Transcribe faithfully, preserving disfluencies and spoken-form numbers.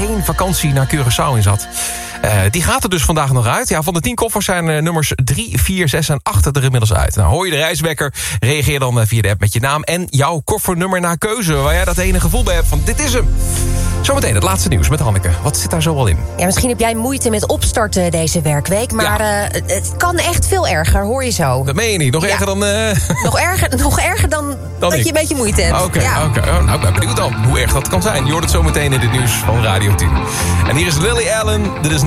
geen vakantie naar Curaçao in zat. Uh, die gaat er dus vandaag nog uit. Ja, van de tien koffers zijn uh, nummers drie, vier, zes en acht er inmiddels uit. Nou, hoor je de reiswekker, reageer dan uh, via de app met je naam... en jouw koffernummer naar keuze, waar jij dat ene gevoel bij hebt van dit is hem. Zometeen het laatste nieuws met Hanneke. Wat zit daar zo al in? Ja, misschien heb jij moeite met opstarten deze werkweek... maar ja. uh, het kan echt veel erger, hoor je zo. Dat meen je niet. Nog ja. erger dan... Uh... Nog, erger, nog erger dan, dan dat ik. je een beetje moeite hebt. Oké, ja. okay. oh, nou, ik ben benieuwd dan hoe erg dat kan zijn. Je hoort het zo meteen in dit nieuws van Radio tien. En hier is Lily Allen. Dit is